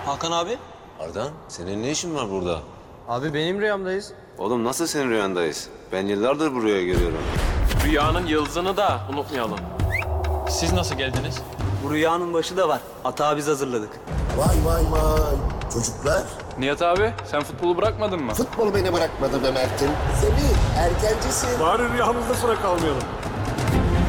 Hakan abi. Ardan, senin ne işin var burada? Abi benim rüyamdayız. Oğlum nasıl senin rüyandayız? Ben yıllardır buraya geliyorum. Rüyanın yıldızını da unutmayalım. Siz nasıl geldiniz? Bu rüyanın başı da var. Atağı biz hazırladık. Vay vay vay. Çocuklar, Nihat abi, sen futbolu bırakmadın mı? futbol beni bırakmadı be Mert'im. Semih, erkencisin. Bari rüyamızda sıra kalmayalım.